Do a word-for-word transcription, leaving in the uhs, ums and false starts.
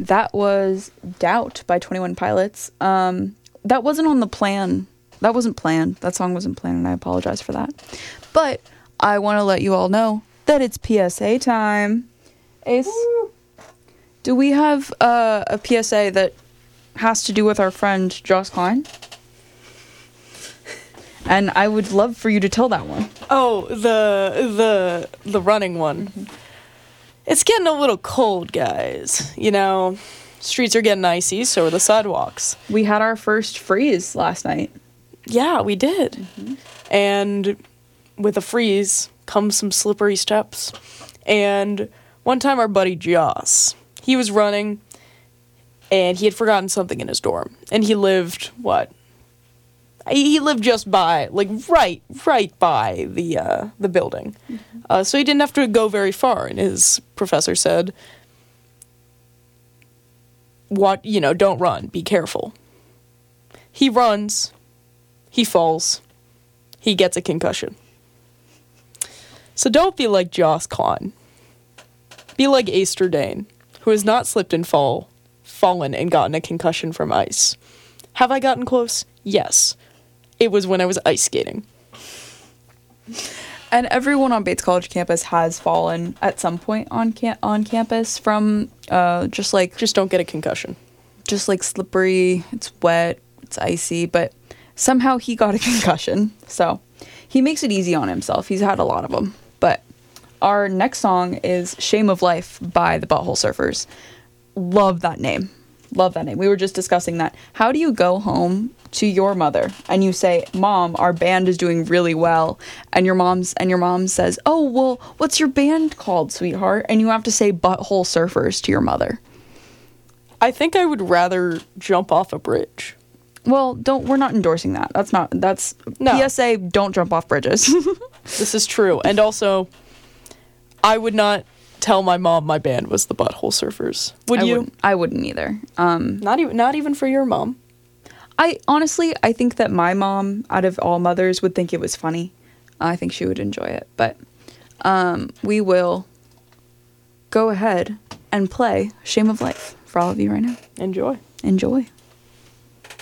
that was Doubt by twenty one Pilots. Um, that wasn't on the plan. That wasn't planned. That song wasn't planned, and I apologize for that. But I want to let you all know that it's P S A time. Ace, Woo. do we have uh, a P S A that has to do with our friend Joss Klein? And I would love for you to tell that one. Oh, the the the running one. Mm-hmm. It's getting a little cold, guys. You know, streets are getting icy, so are the sidewalks. We had our first freeze last night. Yeah, we did. Mm-hmm. And with a freeze comes some slippery steps. And one time our buddy Joss, he was running, and he had forgotten something in his dorm. And he lived, what? He lived just by, like, right, right by the uh, the building. Mm-hmm. Uh, so he didn't have to go very far. And his professor said, "What, you know, don't run. Be careful." He runs. He falls. He gets a concussion. So don't be like Joss Klein. Be like Aster Dane, who has not slipped and fall, fallen and gotten a concussion from ice. Have I gotten close? Yes. It was when I was ice skating. And everyone on Bates College campus has fallen at some point on cam- on campus from uh, just like... Just don't get a concussion. Just like slippery, it's wet, it's icy, but somehow he got a concussion. So he makes it easy on himself. He's had a lot of them. But our next song is Shame of Life by the Butthole Surfers. Love that name. Love that name. We were just discussing that. How do you go home to your mother and you say, "Mom, our band is doing really well," and your mom's and your mom says, "Oh, well, what's your band called, sweetheart?" And you have to say Butthole Surfers to your mother. I think I would rather jump off a bridge. Well, don't. We're not endorsing that. That's not. That's no. P S A. Don't jump off bridges. This is true, and also, I would not tell my mom my band was the Butthole Surfers. Would I you? Wouldn't, I wouldn't either. Um, not even. Not even for your mom. I honestly, I think that my mom, out of all mothers, would think it was funny. I think she would enjoy it. But um, we will go ahead and play Shame of Life for all of you right now. Enjoy. Enjoy.